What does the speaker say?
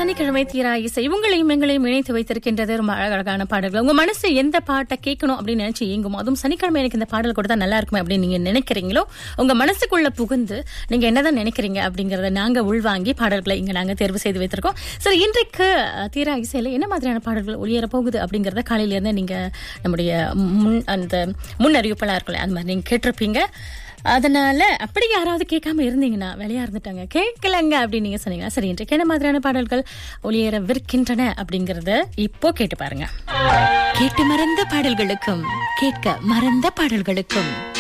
சனிக்கிழமை தீரா இசை உங்களையும் எங்களையும் இணைத்து வைத்திருக்கின்றது. ரொம்ப அழகான பாடல்கள். உங்க மனசு எந்த பாட்டை கேட்கணும் அப்படின்னு நினைச்சு இயங்கும், அதுவும் சனிக்கிழமை எனக்கு இந்த பாடல் கொடுத்தா நல்லா இருக்குமே அப்படின்னு நீங்க நினைக்கிறீங்களோ, உங்க மனசுக்குள்ள புகுந்து நீங்க என்னதான் நினைக்கிறீங்க அப்படிங்கறத நாங்க உள்வாங்கி பாடல்களை இங்க நாங்க தேர்வு செய்து வைத்திருக்கோம். சரி, இன்றைக்கு தீரா இசையில என்ன மாதிரியான பாடல்கள் ஒளியேற போகுது அப்படிங்கறத காலையில இருந்து நீங்க நம்முடைய முன் அறிவிப்பெல்லாம் இருக்குல்ல, அந்த மாதிரி நீங்க கேட்டிருப்பீங்க. அதனால அப்படி யாராவது கேட்காம இருந்தீங்கன்னா, வேலையா இருந்துட்டாங்க கேட்கலங்க அப்படின்னு நீங்க சொன்னீங்கன்னா, சரி இன்றைக்கு என்ன மாதிரியான பாடல்கள் ஒளியேறவிருக்கின்றன அப்படிங்கறத இப்போ கேட்டு பாருங்க. கேட்டு மறந்த பாடல்களுக்கும் கேட்க மறந்த பாடல்களுக்கும்